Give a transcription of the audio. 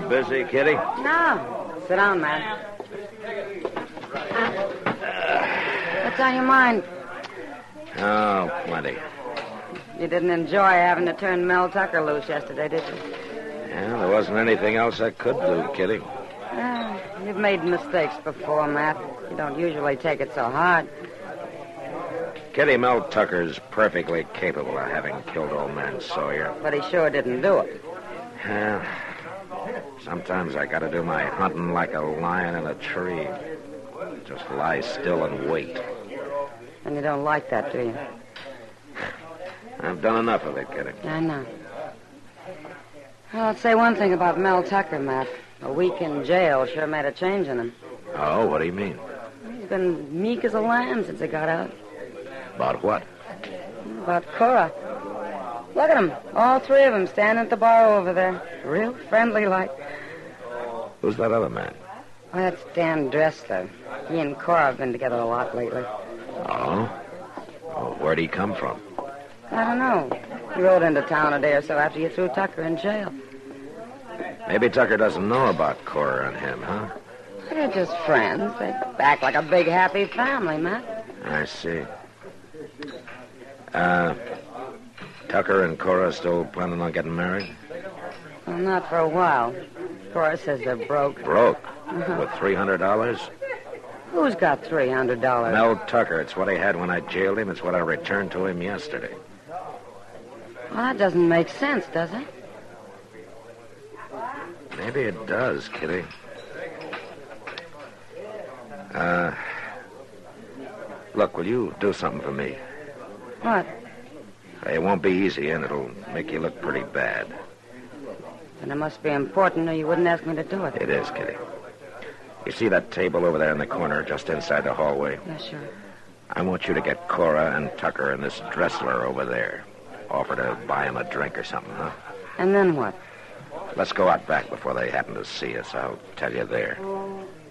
busy, Kitty? No. Sit down, man. What's on your mind? Oh, plenty. You didn't enjoy having to turn Mel Tucker loose yesterday, did you? Yeah, there wasn't anything else I could do, Kitty. You've made mistakes before, Matt. You don't usually take it so hard. Kitty, Mel Tucker's perfectly capable of having killed old man Sawyer. But he sure didn't do it. Yeah. Sometimes I gotta do my hunting like a lion in a tree. Just lie still and wait. And you don't like that, do you? I've done enough of it, Kitty. I know. Well, I'll say one thing about Mel Tucker, Matt. A week in jail sure made a change in him. Oh, what do you mean? He's been meek as a lamb since he got out. About what? About Cora. Look at them. All three of them standing at the bar over there. Real friendly like. Who's that other man? Oh, that's Dan Dressler. He and Cora have been together a lot lately. Oh? Oh, where'd he come from? I don't know. He rode into town a day or so after you threw Tucker in jail. Maybe Tucker doesn't know about Cora and him, huh? They're just friends. They act like a big, happy family, Matt. I see. Tucker and Cora still planning on getting married? Well, not for a while. Cora says they're broke. Broke? With $300? Who's got $300? Mel Tucker. It's what he had when I jailed him. It's what I returned to him yesterday. Well, that doesn't make sense, does it? Maybe it does, Kitty. Look, will you do something for me? What? It won't be easy, and it'll make you look pretty bad. Then it must be important, or you wouldn't ask me to do it. It is, Kitty. You see that table over there in the corner, just inside the hallway? Yeah, sure. I want you to get Cora and Tucker and this Dressler over there. Offer to buy him a drink or something, huh? And then what? Let's go out back before they happen to see us. I'll tell you there.